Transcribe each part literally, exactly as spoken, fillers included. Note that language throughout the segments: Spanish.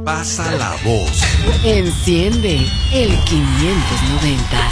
Pasa la voz. Enciende el quinientos noventa.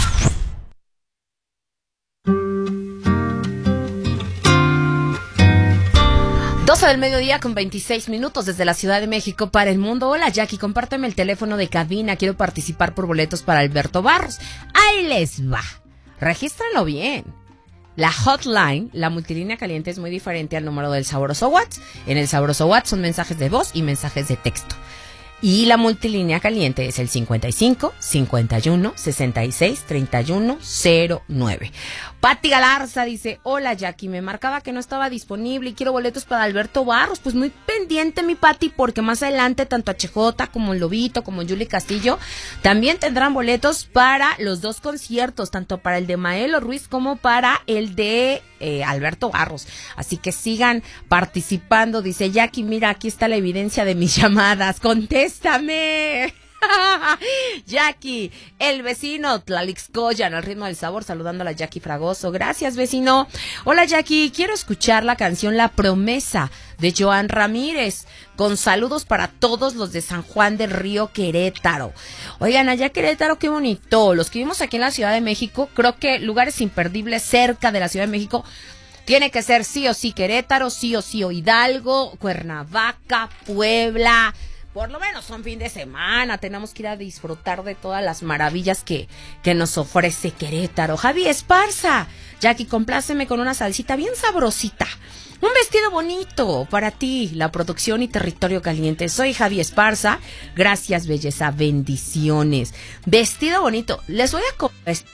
doce del mediodía con veintiséis minutos desde la Ciudad de México para el mundo. Hola Jackie, compárteme el teléfono de cabina. Quiero participar por boletos para Alberto Barros. Ahí les va. Regístralo bien. La hotline, la multilínea caliente, es muy diferente al número del sabroso WhatsApp. En el sabroso WhatsApp son mensajes de voz y mensajes de texto. Y la multilínea caliente es el cincuenta y cinco, cincuenta y uno, sesenta y seis, treinta y uno, cero nueve. Pati Galarza dice: hola Jackie, me marcaba que no estaba disponible y quiero boletos para Alberto Barros. Pues muy pendiente mi Pati, porque más adelante tanto H J como el Lobito como Yuli Castillo también tendrán boletos para los dos conciertos, tanto para el de Maelo Ruiz como para el de eh, Alberto Barros. Así que sigan participando. Dice Jackie, mira, aquí está la evidencia de mis llamadas, contéstame. Jackie, el vecino Tlalixcoyan, al ritmo del sabor, saludando a la Jackie Fragoso. Gracias, vecino. Hola Jackie, quiero escuchar la canción La Promesa de Joan Ramírez, con saludos para todos los de San Juan del Río, Querétaro. Oigan, allá Querétaro, qué bonito. Los que vivimos aquí en la Ciudad de México, creo que lugares imperdibles cerca de la Ciudad de México tiene que ser sí o sí Querétaro, sí o sí Hidalgo, Cuernavaca, Puebla. Por lo menos un fin de semana tenemos que ir a disfrutar de todas las maravillas que, que nos ofrece Querétaro. Javi Esparza, Jackie, compláceme con una salsita bien sabrosita. Un vestido bonito para ti, la producción y territorio caliente. Soy Javi Esparza. Gracias, belleza. Bendiciones. Vestido bonito. Les voy a... co-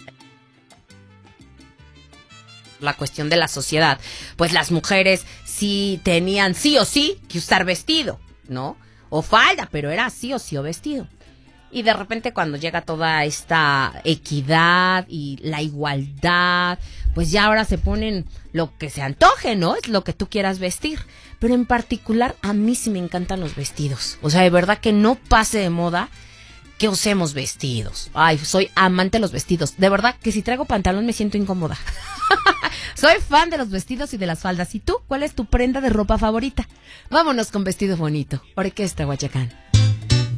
la cuestión de la sociedad. Pues las mujeres sí tenían sí o sí que usar vestido, ¿no? O falda, pero era sí o sí o vestido. Y de repente cuando llega toda esta equidad y la igualdad, pues ya ahora se ponen lo que se antoje, ¿no? Es lo que tú quieras vestir. Pero en particular a mí sí me encantan los vestidos. O sea, de verdad que no pase de moda que usemos vestidos. Ay, soy amante de los vestidos. De verdad que si traigo pantalón me siento incómoda. Soy fan de los vestidos y de las faldas. ¿Y tú? ¿Cuál es tu prenda de ropa favorita? Vámonos con vestido bonito. Orquesta Huachacán.